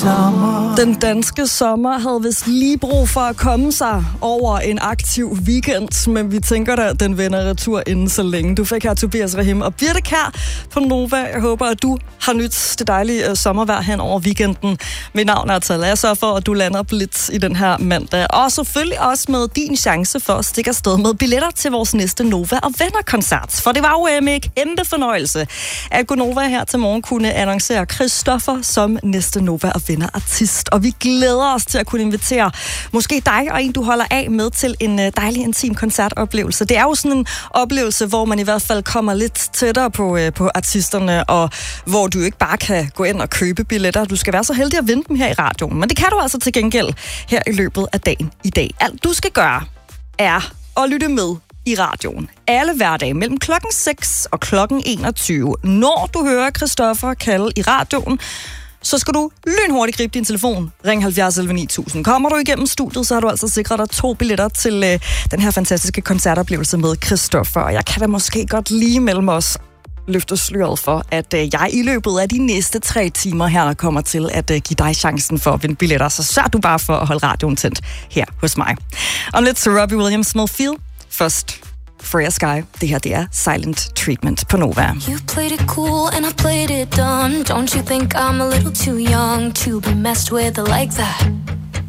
sommer. Den danske sommer havde vist lige brug for at komme sig over en aktiv weekend, men vi tænker da, at den vender retur inden så længe. Du fik her Tobias Rahim og Birte Kjær på Nova. Jeg håber, at du har nyt det dejlige sommervejr hen over weekenden. Mit navn er Tal. Jeg sørger for, at du lander blidt i den her mandag. Og selvfølgelig også med din chance for at stikke afsted med billetter til vores næste Nova og Venner-koncert. For det var jo med kæmpe fornøjelse, at Gonova her til morgen kunne annoncere Christoffer som næste Nova og Venner-artist. Og vi glæder os til at kunne invitere måske dig og en, du holder af med til en dejlig, intim koncertoplevelse. Det er jo sådan en oplevelse, hvor man i hvert fald kommer lidt tættere på artisterne, og hvor du ikke bare kan gå ind og købe billetter. Du skal være så heldig at vinde dem her i radioen. Men det kan du altså til gengæld her i løbet af dagen i dag. Alt du skal gøre er at lytte med i radioen. Alle hverdage mellem klokken 6 og klokken 21. Når du hører Christoffer kalde i radioen, så skal du lynhurtigt gribe din telefon. Ring 70 11 9000. Kommer du igennem studiet, så har du altså sikret dig 2 billetter til den her fantastiske koncertoplevelse med Christoffer. Og jeg kan da måske godt lige mellem os løfte sløret for, at jeg i løbet af de næste 3 timer her kommer til at give dig chancen for at vinde billetter. Så sørg du bare for at holde radioen tændt her hos mig. Om lidt til Robbie Williams med Feel. Først Freya Sky. Det her, det er Silent Treatment på Nova. You played it cool and I played it dumb. Don't you think I'm a little too young to be messed with like that?